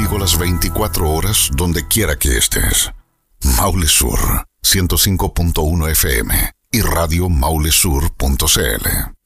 contigo las 24 horas donde quiera que estés. Maule Sur 105.1 FM y Radio Maulesur.cl.